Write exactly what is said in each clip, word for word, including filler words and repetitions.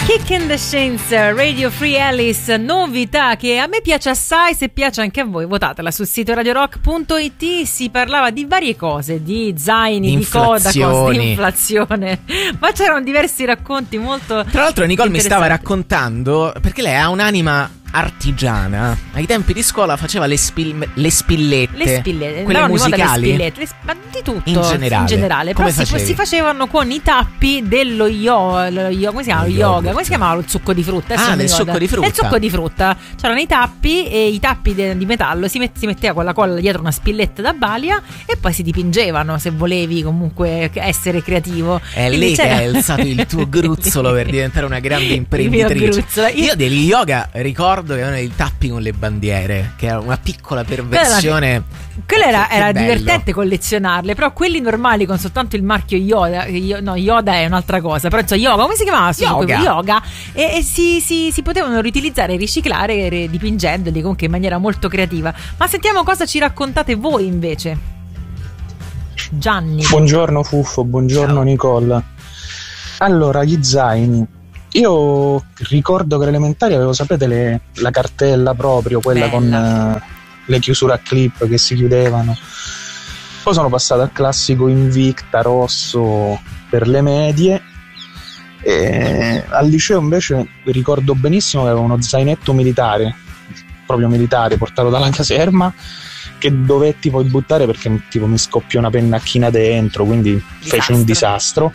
Kick in the Shins, Radio Free Alice, novità che a me piace assai, se piace anche a voi votatela sul sito radio rock punto it. Si parlava di varie cose, di zaini, di Kodakos, di inflazione, ma c'erano diversi racconti molto. Tra l'altro Nicole mi stava raccontando, perché lei ha un'anima artigiana, ai tempi di scuola faceva le, spil- le spillette, le spillette, quelle musicali, le spillette, le sp- ma di tutto in generale, in generale. Come però si, si facevano con i tappi dello yo, lo yo come si chiama? Lo yoga, come si chiamava il succo di frutta? Ah, del succo di frutta. Il succo di frutta, c'erano i tappi e i tappi de- di metallo, si, met- si metteva con la colla dietro una spilletta da balia e poi si dipingevano, se volevi comunque essere creativo. È lì che hai alzato il tuo gruzzolo per diventare una grande imprenditrice. Io... Io degli yoga ricordo che avevano i tappi con le bandiere, che era una piccola perversione. Quella era, era divertente collezionarle, però quelli normali con soltanto il marchio Yoda, no, Yoda è un'altra cosa, però insomma, yoga, come si chiamava? Yoga, yoga e, e si, si, si potevano riutilizzare e riciclare re, dipingendoli comunque in maniera molto creativa. Ma sentiamo cosa ci raccontate voi invece. Gianni. Buongiorno Fuffo, buongiorno Ciao. Nicole. Allora, gli zaini. Io ricordo che all'elementare avevo, sapete, le, la cartella proprio, quella Bella. con uh, le chiusure a clip che si chiudevano. Poi sono passato al classico Invicta rosso per le medie. E al liceo invece ricordo benissimo che avevo uno zainetto militare, proprio militare, portato dalla caserma, che dovetti poi buttare perché tipo mi scoppiò una pennacchina dentro, quindi disastro. Feci un disastro.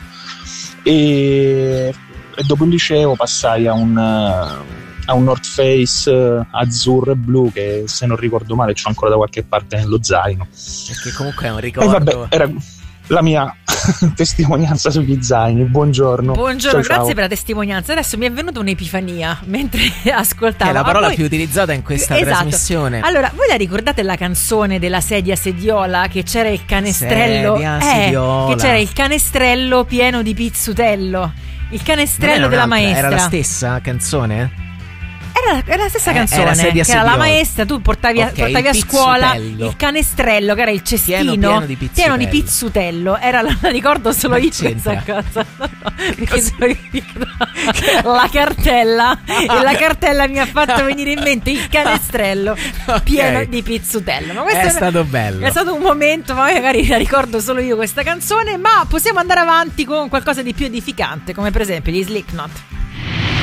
E E dopo il liceo passai a un, a un North Face azzurro e blu che, se non ricordo male, c'ho ancora da qualche parte nello zaino. Perché comunque è un ricordo. E vabbè, era la mia testimonianza sugli zaini. Buongiorno. Buongiorno, ciao, grazie ciao. per la testimonianza. Adesso mi è venuta un'epifania mentre ascoltavo. È la parola voi... più utilizzata in questa esatto. trasmissione. Allora, voi la ricordate la canzone della sedia sediola, che c'era il canestrello? Sedia, eh, sediola. Che c'era il canestrello pieno di pizzutello. Il canestrello della maestra. Era la stessa canzone? Era, era la stessa eh, canzone, era che sediola. era la maestra, tu portavi, a, okay, portavi a scuola il canestrello, che era il cestino pieno, pieno, di, pieno di pizzutello. Era la, la ricordo solo io questa cosa. No, no, perché la cartella e la cartella mi ha fatto venire in mente il canestrello okay. pieno di pizzutello. Ma questo è, è stato bello. È stato un momento, ma magari la ricordo solo io questa canzone. Ma possiamo andare avanti con qualcosa di più edificante, come per esempio gli Slipknot.